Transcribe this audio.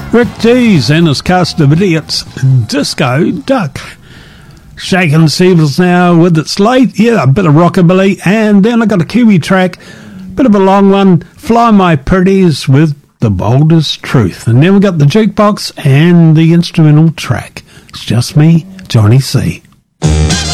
Rick Dees and his cast of idiots, Disco Duck. Shakin' Stevens now with its late, a bit of rockabilly, and then I got a Kiwi track, bit of a long one, Fly My Pretties with The Boldest Truth. And then we got the jukebox and the instrumental track. It's just me, Johnny C.